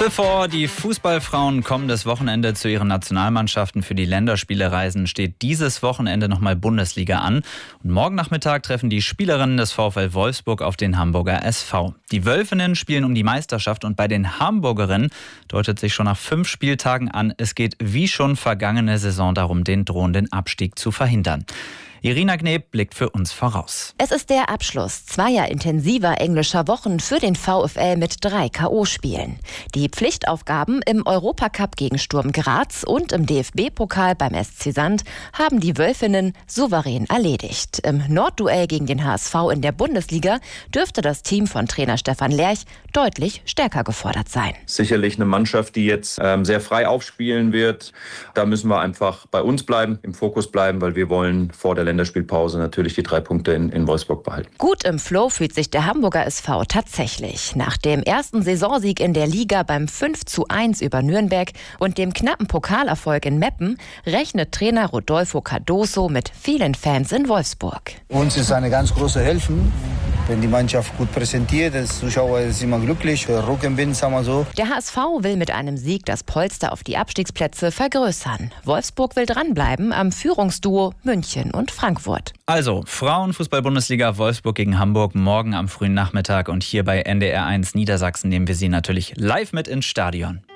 Bevor die Fußballfrauen kommendes Wochenende zu ihren Nationalmannschaften für die Länderspiele reisen, steht dieses Wochenende nochmal Bundesliga an. Und morgen Nachmittag treffen die Spielerinnen des VfL Wolfsburg auf den Hamburger SV. Die Wölfinnen spielen um die Meisterschaft und bei den Hamburgerinnen deutet sich schon nach 5 Spieltagen an, es geht wie schon vergangene Saison darum, den drohenden Abstieg zu verhindern. Irina Gneb blickt für uns voraus. Es ist der Abschluss zweier intensiver englischer Wochen für den VfL mit 3 K.O.-Spielen. Die Pflichtaufgaben im Europacup gegen Sturm Graz und im DFB-Pokal beim SC Sand haben die Wölfinnen souverän erledigt. Im Nordduell gegen den HSV in der Bundesliga dürfte das Team von Trainer Stefan Lerch deutlich stärker gefordert sein. Sicherlich eine Mannschaft, die jetzt sehr frei aufspielen wird. Da müssen wir einfach bei uns bleiben, im Fokus bleiben, weil wir wollen vor der Länderspielpause natürlich die 3 Punkte in Wolfsburg behalten. Gut im Flow fühlt sich der Hamburger SV tatsächlich. Nach dem ersten Saisonsieg in der Liga beim 5:1 über Nürnberg und dem knappen Pokalerfolg in Meppen rechnet Trainer Rodolfo Cardoso mit vielen Fans in Wolfsburg. Uns ist eine ganz große Hilfe, wenn die Mannschaft gut präsentiert. Der Zuschauer ist immer glücklich, Rückenwind, sagen wir so. Der HSV will mit einem Sieg das Polster auf die Abstiegsplätze vergrößern. Wolfsburg will dranbleiben am Führungsduo München und Frankfurt. Also, Frauenfußball-Bundesliga Wolfsburg gegen Hamburg morgen am frühen Nachmittag und hier bei NDR 1 Niedersachsen nehmen wir Sie natürlich live mit ins Stadion.